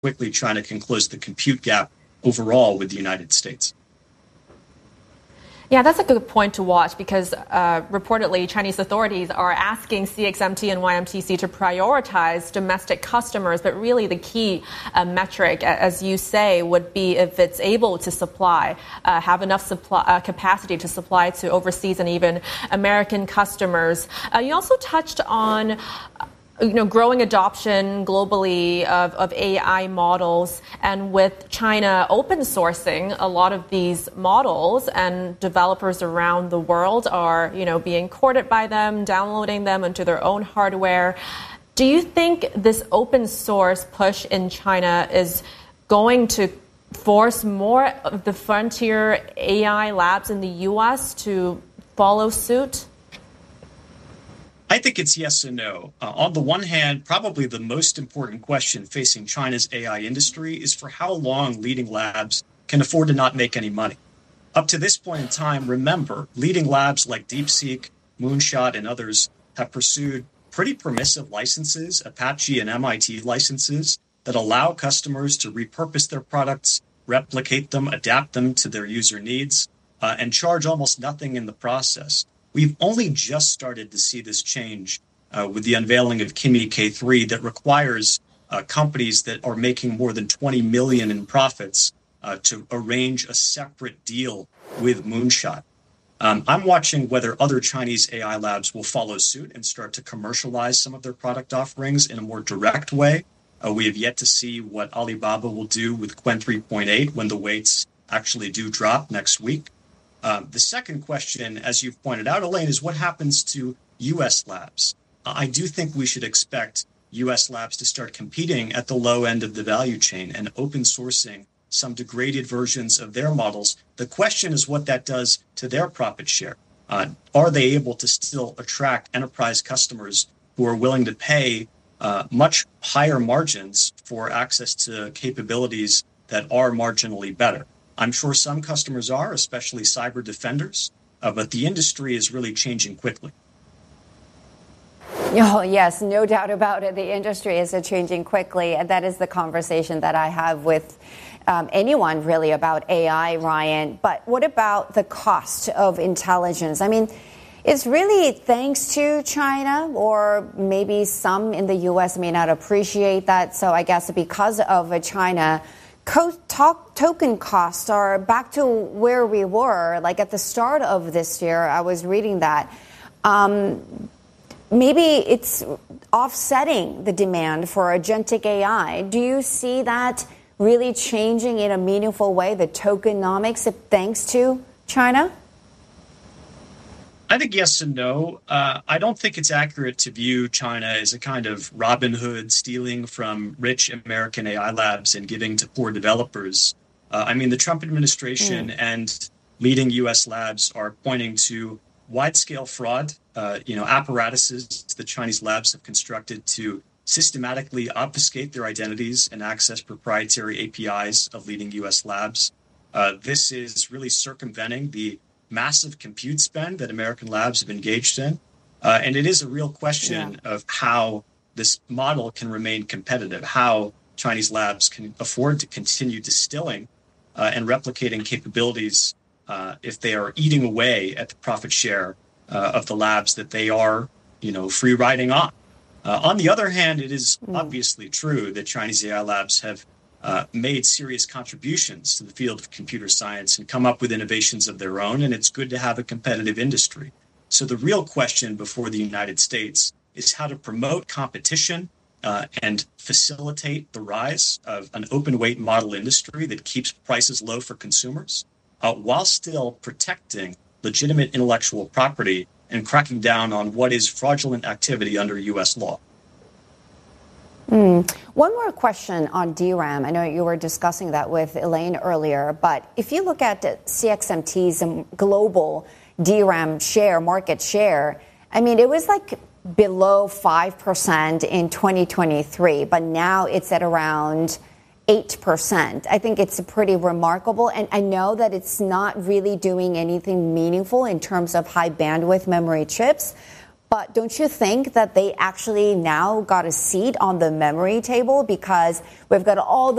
quickly China can close the compute gap overall with the United States. Yeah, that's a good point to watch because reportedly Chinese authorities are asking CXMT and YMTC to prioritize domestic customers. But really the key metric, as you say, would be if it's able to supply, have enough supply, capacity to supply to overseas and even American customers. You also touched on growing adoption globally of AI models, and with China open sourcing a lot of these models, and developers around the world are, being courted by them, downloading them into their own hardware. Do you think this open source push in China is going to force more of the frontier AI labs in the U.S. to follow suit? I think it's yes and no. On the one hand, probably the most important question facing China's AI industry is for how long leading labs can afford to not make any money. Up to this point in time, remember, leading labs like DeepSeek, Moonshot, and others have pursued pretty permissive licenses, Apache and MIT licenses, that allow customers to repurpose their products, replicate them, adapt them to their user needs, and charge almost nothing in the process. We've only just started to see this change with the unveiling of Kimi K3 that requires companies that are making more than 20 million in profits to arrange a separate deal with Moonshot. I'm watching whether other Chinese AI labs will follow suit and start to commercialize some of their product offerings in a more direct way. We have yet to see what Alibaba will do with Qwen 3.8 when the weights actually do drop next week. The second question, as you've pointed out, Elaine, is what happens to U.S. labs? I do think we should expect U.S. labs to start competing at the low end of the value chain and open sourcing some degraded versions of their models. The question is what that does to their profit share. Are they able to still attract enterprise customers who are willing to pay much higher margins for access to capabilities that are marginally better? I'm sure some customers are, especially cyber defenders, but the industry is really changing quickly. Oh, yes, no doubt about it. The industry is changing quickly, and that is the conversation that I have with anyone really about AI, Ryan. But what about the cost of intelligence? I mean, it's really thanks to China, or maybe some in the U.S. may not appreciate that. So I guess because of China, token costs are back to where we were, like at the start of this year. I was reading that. Maybe it's offsetting the demand for agentic AI. Do you see that really changing in a meaningful way, the tokenomics, thanks to China? I think yes and no. I don't think it's accurate to view China as a kind of Robin Hood stealing from rich American AI labs and giving to poor developers. The Trump administration and leading U.S. labs are pointing to wide-scale fraud, apparatuses the Chinese labs have constructed to systematically obfuscate their identities and access proprietary APIs of leading U.S. labs. This is really circumventing the massive compute spend that American labs have engaged in. And it is a real question of how this model can remain competitive, how Chinese labs can afford to continue distilling and replicating capabilities if they are eating away at the profit share of the labs that they are, free riding on. On the other hand, it is obviously true that Chinese AI labs have made serious contributions to the field of computer science and come up with innovations of their own, and it's good to have a competitive industry. So the real question before the United States is how to promote competition and facilitate the rise of an open weight model industry that keeps prices low for consumers while still protecting legitimate intellectual property and cracking down on what is fraudulent activity under U.S. law. One more question on DRAM. I know you were discussing that with Elaine earlier, but if you look at CXMT's global DRAM market share, it was like below 5% in 2023, but now it's at around 8%. I think it's pretty remarkable. And I know that it's not really doing anything meaningful in terms of high bandwidth memory chips. But don't you think that they actually now got a seat on the memory table because we've got all the